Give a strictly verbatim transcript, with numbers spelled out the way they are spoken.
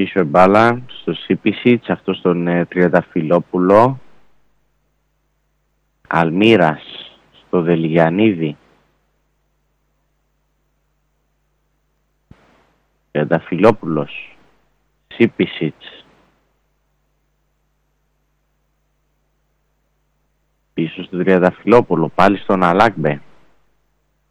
πίσω η μπάλα στο Σίπισιτς, αυτό στον ε, Τριανταφυλόπουλο. Αλμύρας στο Δελιγιαννίδη. Τριανταφυλόπουλος, Σίπισιτς. Πίσω στον Τριανταφυλόπουλο, πάλι στον Αλάκμπε.